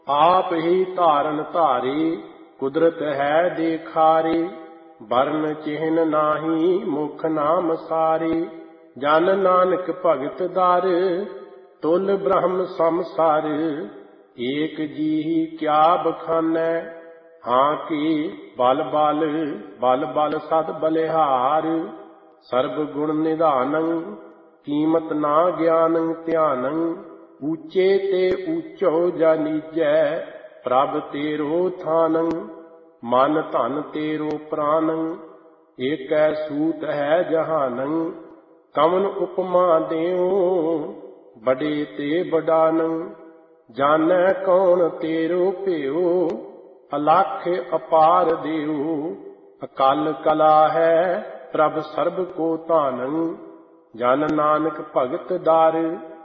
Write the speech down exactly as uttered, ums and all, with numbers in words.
आप ही धारन धारे कुदरत है देखारे। वर्ण चिन्ह नाही मुख नाम सारे। जन नानक भगत दर तुल ब्रह्म संसार। एक जी क्या बखानै हाँ की बल बल बल बल सद बलिहार। सर्व गुण निधानं कीमत ना ज्ञानं ध्यानं। ऊंचे ते ऊंचो जा नीजै प्रभ तेरो थानं। मन धन तेरो प्राणं एकै सूत है जहानं। कवन उपमा देऊं बड़े ते बड़ानं। जानै कौन तेरो प्यो अलख अपार देऊ। अकाल कला है प्रभ सर्ब को तानं। जन नानक भगत दर